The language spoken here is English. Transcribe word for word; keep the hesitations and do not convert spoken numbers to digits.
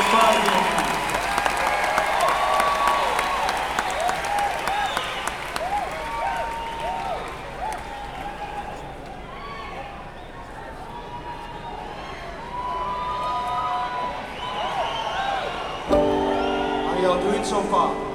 five years now. How are y'all doing so far?